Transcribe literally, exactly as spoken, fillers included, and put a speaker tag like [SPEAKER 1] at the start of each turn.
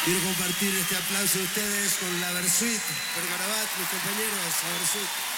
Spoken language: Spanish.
[SPEAKER 1] Quiero compartir este aplauso de ustedes con la Versuit, Pergarabat, mis compañeros, la Versuit.